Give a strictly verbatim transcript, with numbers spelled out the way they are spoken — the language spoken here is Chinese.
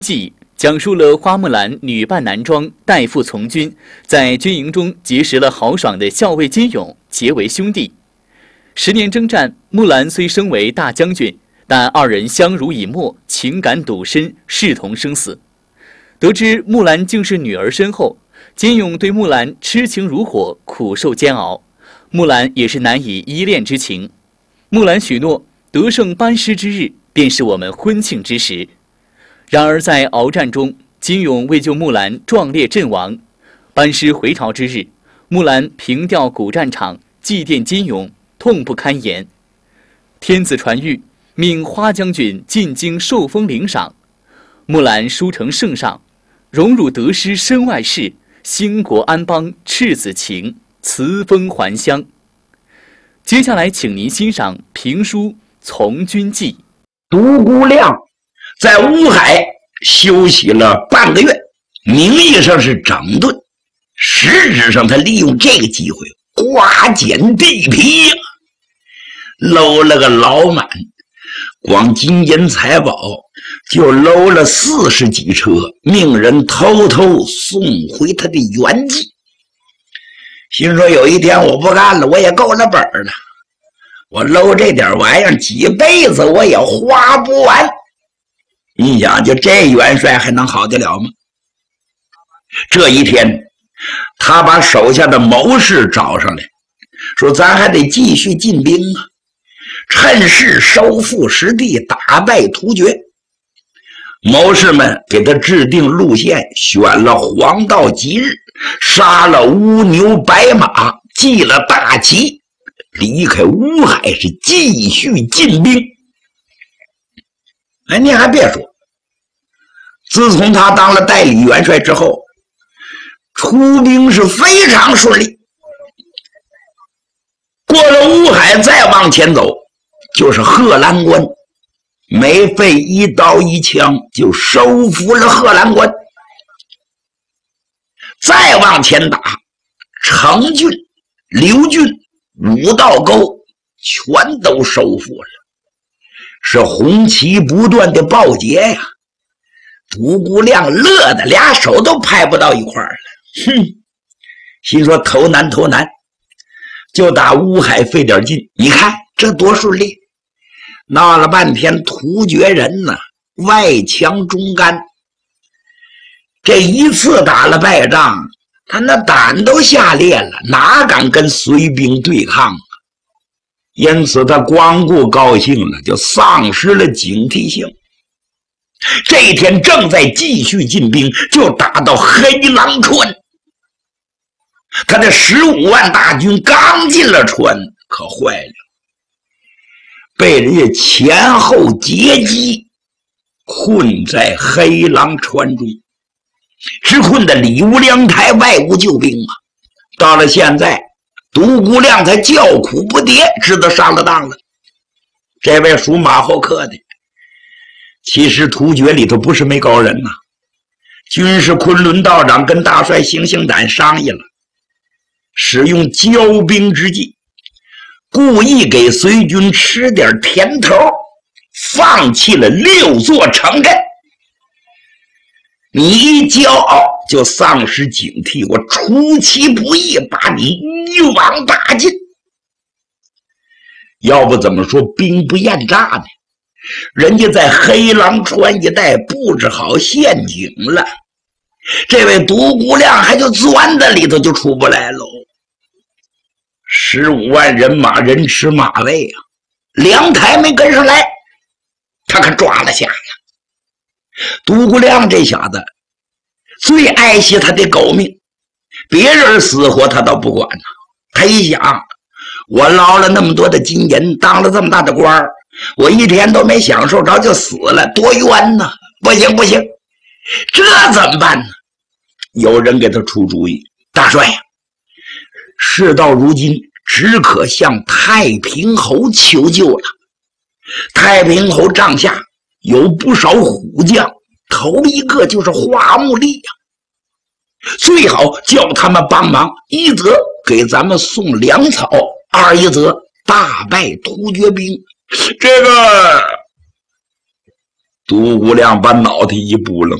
记讲述了花木兰女扮男装代父从军，在军营中结识了豪爽的校尉金勇，结为兄弟。十年征战，木兰虽升为大将军，但二人相濡以沫，情感笃深，视同生死。得知木兰竟是女儿身后，金勇对木兰痴情如火，苦受煎熬。木兰也是难以依恋之情。木兰许诺，得胜班师之日，便是我们婚庆之时。然而在鏖战中，金勇为救木兰壮烈阵亡。班师回朝之日，木兰凭吊古战场，祭奠金勇，痛不堪言。天子传谕，命花将军进京受封领赏。木兰书成圣上，荣辱得失身外事，兴国安邦赤子情，辞封还乡。接下来请您欣赏评书《从军记》。 独孤亮在乌海休息了半个月，名义上是整顿，实质上他利用这个机会刮减地皮呀，搂了个老满，光金银财宝就搂了四十几车，命人偷偷送回他的原籍。心说有一天我不干了，我也够了本了，我搂这点玩意儿几辈子我也花不完。你想就这元帅还能好得了吗？这一天他把手下的谋士找上来，说咱还得继续进兵啊，趁势收复失地，打败突厥。谋士们给他制定路线，选了黄道吉日，杀了乌牛白马，祭了大旗，离开乌海是继续进兵。哎，你还别说，自从他当了代理元帅之后，出兵是非常顺利。过了乌海再往前走，就是贺兰关，没费一刀一枪就收服了贺兰关。再往前打，成郡、刘郡、五道沟全都收复了，是红旗不断的报捷呀！独孤亮乐得俩手都拍不到一块儿了，哼，心说头难头难，就打乌海费点劲，你看这多顺利！闹了半天突厥人呢，外强中干，这一次打了败仗，他那胆都下裂了，哪敢跟隋兵对抗啊？因此他光顾高兴了，就丧失了警惕性。这一天正在继续进兵，就打到黑狼川。他的十五万大军刚进了川，可坏了，被人家前后截击，困在黑狼川中，直困的里无粮台，外无救兵啊！到了现在，独孤亮才叫苦不迭，知道上了当了。这位属马后客的，其实突厥里头不是没高人呐、啊。军师昆仑道长跟大帅邢星胆商议了，使用骄兵之计，故意给隋军吃点甜头，放弃了六座城镇。你一骄傲就丧失警惕，我出其不意把你一网打尽。要不怎么说兵不厌诈呢？人家在黑狼川一带布置好陷阱了，这位独孤亮还就钻在里头就出不来喽。十五万人马人吃马喂啊，粮台没跟上来，他可抓了下了。独孤亮这小子最爱惜他的狗命，别人死活他倒不管呢。他一想，我捞了那么多的金银，当了这么大的官，我一天都没享受着就死了，多冤呐！不行不行，这怎么办呢？有人给他出主意，大帅呀，事到如今只可向太平侯求救了。太平侯帐下有不少虎将，头一个就是花木力呀、啊，最好叫他们帮忙，一则给咱们送粮草，二一则大败突厥兵。这个杜姑娘把脑袋一不愣，